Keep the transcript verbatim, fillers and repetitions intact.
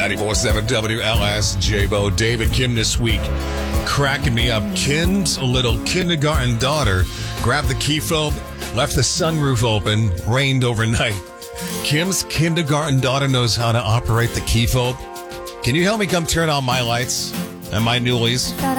ninety-four point seven W L S J-Bo. David Kim this week cracking me up. Kim's little kindergarten daughter grabbed the key fob, left the sunroof open, rained overnight. Kim's kindergarten daughter knows how to operate the key fob. Can you help me come turn on my lights and my newlies?